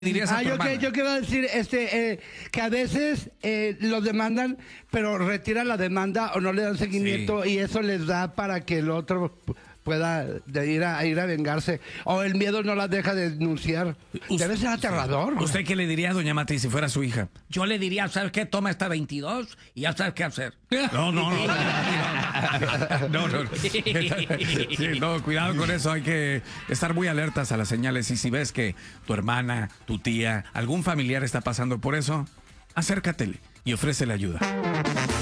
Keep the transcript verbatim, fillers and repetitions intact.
dirías a Ah, tu yo, hermana? que, yo quiero decir este, eh, que a veces eh, los demandan, pero retiran la demanda o no le dan seguimiento, Sí. y eso les da para que el otro pueda de ir, a, ir a vengarse. O el miedo no las deja de denunciar. Us- Debe ser aterrador. ¿Usted qué le diría a doña Mati si fuera su hija? Yo le diría, ¿sabes qué? Toma esta veintidós y ya sabes qué hacer. No, no, no. No, no, no. Sí, no, cuidado con eso. Hay que estar muy alertas a las señales. Y si ves que tu hermana, tu tía, algún familiar está pasando por eso, acércatele y ofrécele ayuda.